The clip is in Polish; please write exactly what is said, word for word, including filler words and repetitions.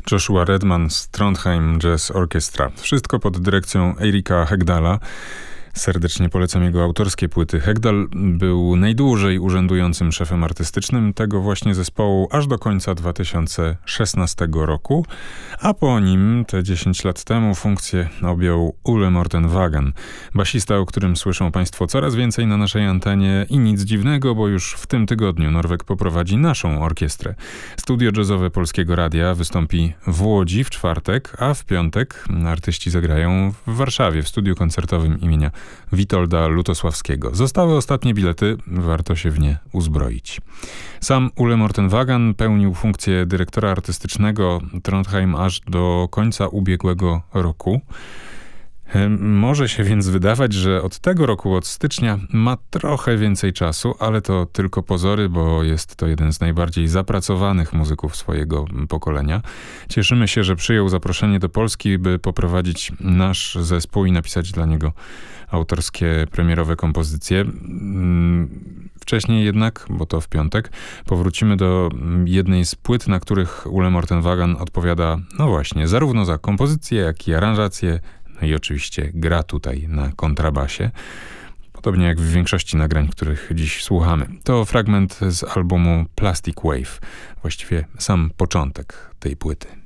Joshua Redman z Trondheim Jazz Orchestra. Wszystko pod dyrekcją Erika Hegdala. Serdecznie polecam jego autorskie płyty. Hegdal był najdłużej urzędującym szefem artystycznym tego właśnie zespołu aż do końca dwa tysiące szesnastego roku, a po nim, te dziesięć lat temu, funkcję objął Ole Morten Wagan, basista, o którym słyszą Państwo coraz więcej na naszej antenie i nic dziwnego, bo już w tym tygodniu Norweg poprowadzi naszą orkiestrę. Studio jazzowe Polskiego Radia wystąpi w Łodzi w czwartek, a w piątek artyści zagrają w Warszawie w studiu koncertowym imienia Witolda Lutosławskiego. Zostały ostatnie bilety, warto się w nie uzbroić. Sam Ole Morten Wagan pełnił funkcję dyrektora artystycznego Trondheim aż do końca ubiegłego roku. Może się więc wydawać, że od tego roku, od stycznia, ma trochę więcej czasu, ale to tylko pozory, bo jest to jeden z najbardziej zapracowanych muzyków swojego pokolenia. Cieszymy się, że przyjął zaproszenie do Polski, by poprowadzić nasz zespół i napisać dla niego autorskie, premierowe kompozycje. Wcześniej jednak, bo to w piątek, powrócimy do jednej z płyt, na których Ole Morten Wagan odpowiada, no właśnie, zarówno za kompozycję, jak i aranżację, no i oczywiście gra tutaj na kontrabasie. Podobnie jak w większości nagrań, których dziś słuchamy. To fragment z albumu Plastic Wave. Właściwie sam początek tej płyty.